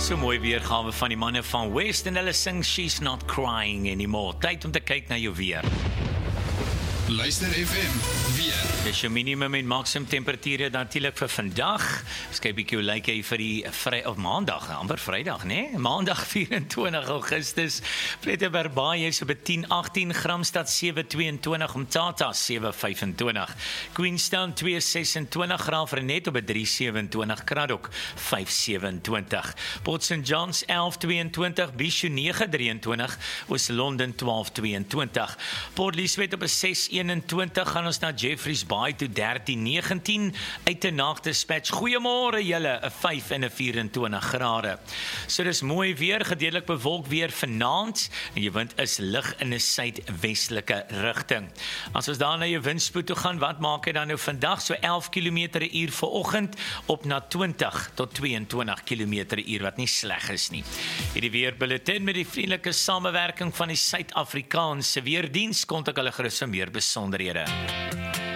So mooi weergawe van die manne van West en hulle sing She's Not Crying Anymore. Tyd om te kyk na jou weer. Luister FM, weer. Dis jou minimum en maksimum temperature natuurlik vir vandag. Skryf bietjie hoe lyk hy vir die maandag, amper Vrydag, né? Maandag 24 Augustus. Plettenberg Baai is op 10-18, Gramstad 7-22, Umtata 7-25, Queenstown 2-26, Graaf-Reinet op 3-27, Kraddock 5-27, Port St. John's 11-22, Bishu 9-23, Oos-London 12-22, Port Elizabeth op 6-21, gaan ons na Jeffreys Bay toe 13-19, uit 'n nagdispatch, goeiemôre julle, 'n 5 en 'n 24 grade. So dis mooi weer, gedeeltelik bewolk weer vanaand, en jou wind is lig in 'n suidwestelike rigting. As ons daar na jou windspoed toe gaan, wat maak hy dan nou vandag? So 11 km/h vanoggend, op na 20 tot 22 km/h, wat nie sleg is nie. Hierdie weerbulletin met die vriendelike samewerking van die Suid-Afrikaanse Weerdiens, kontak hulle gerus vir meer besonderhede.